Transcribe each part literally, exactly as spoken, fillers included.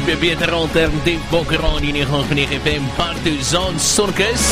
Super beter alternatief Bokker-Radio nege negen F M Partizan Circus.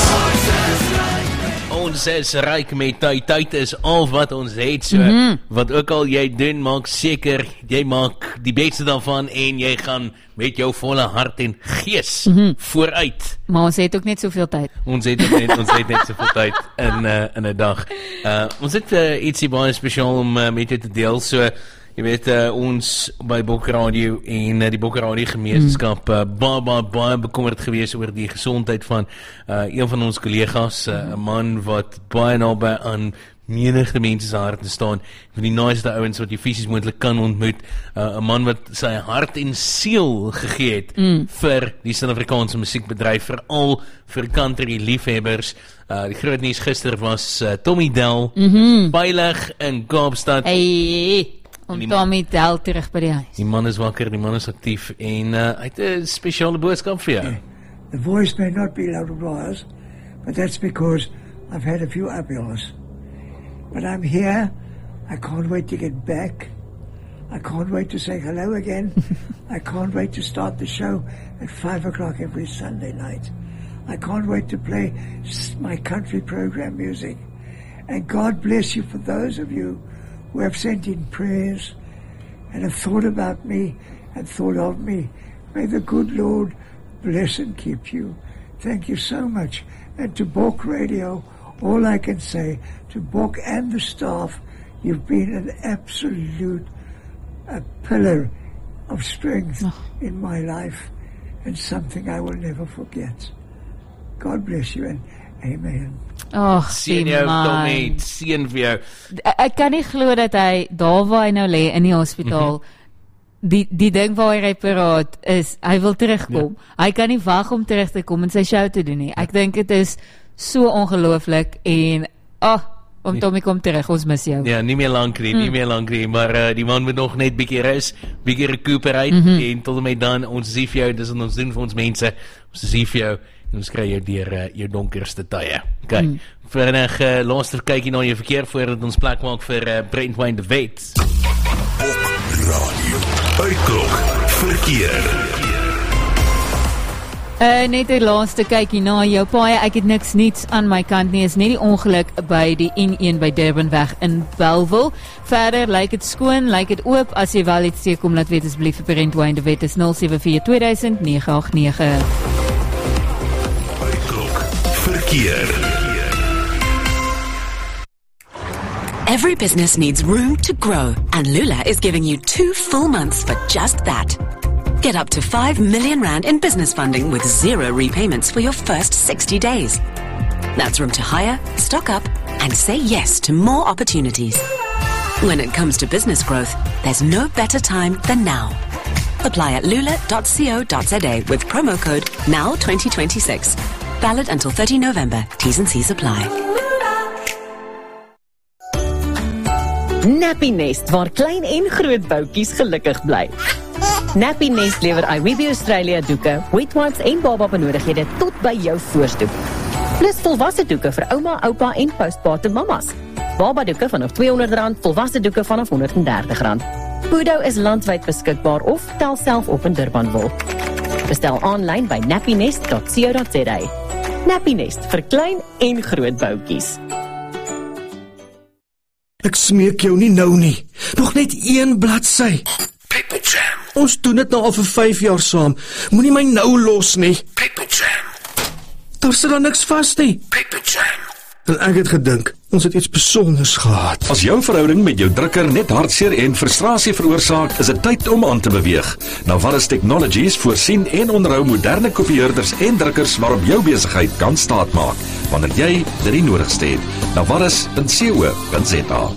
Ons is ryk met tyd. Tyd is al wat ons het. So, mm-hmm. Wat ook al jy doen, maak seker jy maak die beste daarvan en jy gaan met jou volle hart en gees mm-hmm. vooruit. Maar ons het ook net soveel tyd. Ons het ook net, ons het net soveel tyd in uh, in 'n dag. Uh, ons het uh, ietsie baie spesiaal om uh, met jou te deel. So jy weet, uh, ons by Bokker-Radio en uh, die Bokker-Radio gemeenskap uh, baie, baie, baie bekommerd gewees oor die gesondheid van uh, een van ons kollegas, 'n uh, man wat baie naby aan menigte mense se harte staan, van die naaste ouens wat jy fisies moontlik kan ontmoet, 'n uh, man wat sy hart en siel gegee het mm. vir die Suid-Afrikaanse musiekbedryf, veral vir country liefhebbers. Uh, die groot nuus gister was uh, Tommy Dell, mm-hmm. veilig in Kaapstad. Hey. Om Tommy Dell terug by die huis. Die man is wakker, die man is actief en uh, hy het 'n spesiale boodskap vir jou. Yeah. The voice may not be loud of wires, but that's because I've had a few appeals. But I'm here. I can't wait to get back. I can't wait to say hello again. I can't wait to start the show at five o'clock every Sunday night. I can't wait to play my country program music. And God bless you for those of you who have sent in prayers and have thought about me and thought of me. May the good Lord bless and keep you. Thank you so much. And to Bork Radio, all I can say, to Bork and the staff, you've been an absolute a pillar of strength oh. in my life and something I will never forget. God bless you and amen. Oh, sien jou, Tommy, sien vir jou. Ek kan nie glo dat hy, daar waar hy nou lê in die hospitaal, mm-hmm. die, die ding waar hy praat is, hy wil terugkom. Ja. Hy kan nie wag om terug te kom en sy show te doen nie. Ek dink dit is so ongelooflik en, oh, om nee. Tommy kom terug, ons mis jou. Ja, nie meer lang nie, mm. nie meer lang nie, maar uh, die man moet nog net bietjie rus, bietjie recuperate, mm-hmm. en tot en met dan, ons sien vir jou, dis wat ons doen vir ons mense, ons sien vir jou, en ons kry jou deur uh, jou donkerste tye. Ok, mm. vinnig uh, laaste kykie na jou verkeer, voordat ons plek maak vir uh, Brentwyn de Wet. Radio, uitklok, verkeer. Uh, net die laaste kykie na jou paai, ek het niks niets aan my kant nie, is net die ongeluk by die N een by Durbanweg in Bellville. Verder lyk dit skoon, lyk dit oop, as jy wel iets teekom, laat weet asseblief vir Brentwyn de Wet is nul sewe vier twee duisend nege agt nege. Uitklok, verkeer. Every business needs room to grow, and Lula is giving you two full months for just that. Get up to five million rand in business funding with zero repayments for your first sixty days. That's room to hire, stock up, and say yes to more opportunities. When it comes to business growth, there's no better time than now. Apply at lula dot co dot za with promo code N O W twenty twenty-six. Valid until thirty November. T's and C's apply. Nappy Nest, waar klein en groot boutjies gelukkig bly. Nappy Nest lewer Iwebi Australia doeke, wet wipes en baba benodigdhede tot by jou voorstoep. Plus volwasse doeke vir ouma, oupa en postpartum mamas. Baba doeke vanaf tweehonderd rand, volwasse doeke vanaf honderd en dertig rand. Pudo is landwyd beskikbaar of tel self op in Durbanville. Bestel aanlyn by nappy nest dot co dot za. Nappy Nest vir klein en groot boutjies. Ek smeek jou nie nou nie. Nog net een bladsy. Paper Jam. Ons doen dit nou al vir vyf jaar saam. Moenie my nou los nie. Paper Jam. Daar sit dan niks vas nie. Paper Jam. En ek het gedink, ons het iets besonders gehad. As jou verhouding met jou drukker net hartseer en frustrasie veroorsaak, is dit tyd om aan te beweeg. Navarus Technologies voorsien en onderhou moderne kopieerders en drukkers waarop jou besigheid kan staatmaak, wanneer jy dit die nodigste het. Navarus punt co punt za.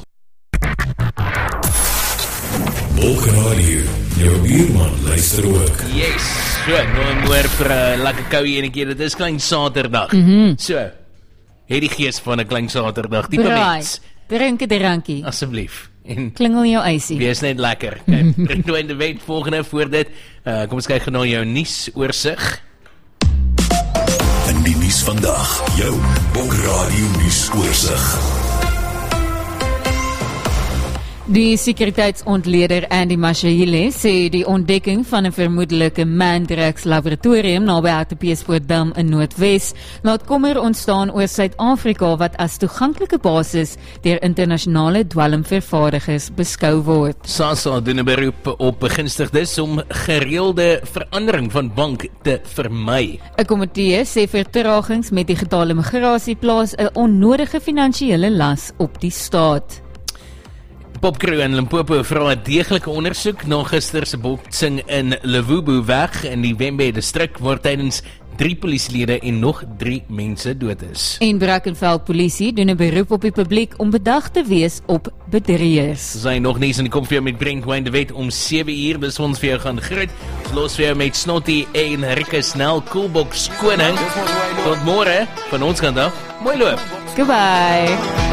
Bokker-Radio, jou buurman luister ook. Yes, so, nou moer vir 'n uh, lekker koue ene keer, dit is klein Saterdag. Mm-hmm. So, het die gees van 'n klein Saterdag, die mens. Drink 'n drankie. Asseblief. En klingel jou eisie. Wees net lekker. Kyk, Brentwyn de Wet volgende voor dit. Uh, kom ons kyk gou na jou nuusoorseig. In die nuus vandag, jou Bokker-Radio nuusoorseig. Die sekuriteitsontleder Andy Mashahile sê die ontdekking van 'n vermoedelike man-drugs laboratorium naby Hartbeespoortdam in Noordwes laat kommer ontstaan oor Suid-Afrika wat as toeganklike basis deur internasionale dwelmvervaardigers beskou word. SASSA doen 'n beroep op begunstigdes om gereelde verandering van bank te vermy. 'n Komitee sê vertragings met digitale migrasie plaas 'n onnodige finansiële las op die staat. Popcrew in Limpopo vra 'n deeglike ondersoek na gister se botsing in Levubu weg in die Wembe distrik waar tydens drie polisielede en nog drie mense dood is. En Brackenfell polisie doen 'n beroep op die publiek om bedag te wees op bedrieërs. Sy nog nie in die kom vir jou met Brent Wayne de Wet om sewe uur, dis ons vir jou gaan groet. Ons los vir jou met Snotty en Rikke Snell, Coolbox koning. Tot môre van ons kant af. Mooi loop. Goodbye.